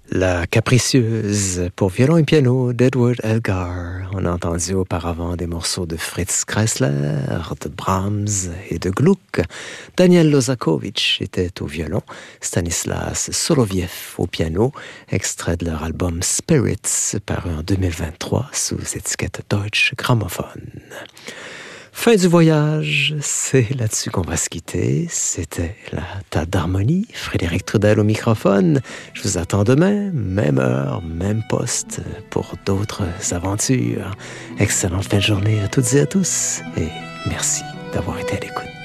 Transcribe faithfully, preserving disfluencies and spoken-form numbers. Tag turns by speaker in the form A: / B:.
A: La capricieuse pour violon et piano d'Edward Elgar. On a entendu auparavant des morceaux de Fritz Kreisler, de Brahms et de Gluck. Daniel Lozakovitch était au violon, Stanislas Soloviev au piano, extrait de leur album Spirits, paru en deux mille vingt-trois sous étiquette Deutsche Grammophon. Fin du voyage, c'est là-dessus qu'on va se quitter. C'était la table d'harmonie, Frédéric Trudel au microphone. Je vous attends demain, même heure, même poste, pour d'autres aventures. Excellente fin de journée à toutes et à tous, et merci d'avoir été à l'écoute.